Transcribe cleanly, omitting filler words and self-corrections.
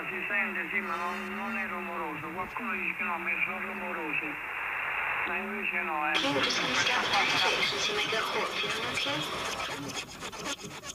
si sente, sì, ma non è rumoroso. Qualcuno dice che no, ma sono rumorosi. Ma invece no, Can you just use that message? Does he make a hot, you know what I'm saying?